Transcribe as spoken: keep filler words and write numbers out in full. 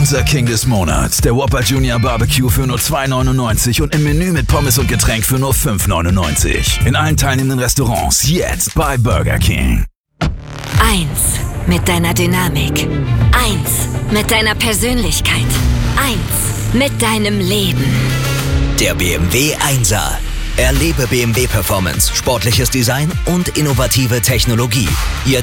Unser King des Monats, der Whopper Junior Barbecue für nur zwei neunundneunzig und im Menü mit Pommes und Getränk für nur fünf neunundneunzig. In allen teilnehmenden Restaurants jetzt bei Burger King. Eins mit deiner Dynamik. Eins mit deiner Persönlichkeit. Eins mit deinem Leben. Der B M W Einser. Erlebe B M W Performance, sportliches Design und innovative Technologie. Ihr